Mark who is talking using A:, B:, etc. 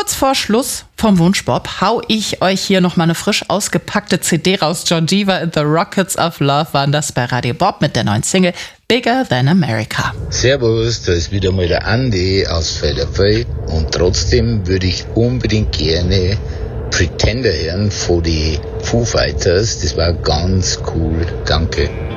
A: kurz vor Schluss vom Wunschbob hau ich euch hier nochmal eine frisch ausgepackte CD raus. John Deaver and the Rockets of Love waren das bei Radio Bob mit der neuen Single Bigger Than America.
B: Servus, da ist wieder mal der Andi aus Felderfeld und trotzdem würde ich unbedingt gerne Pretender hören von die Foo Fighters. Das war ganz cool. Danke.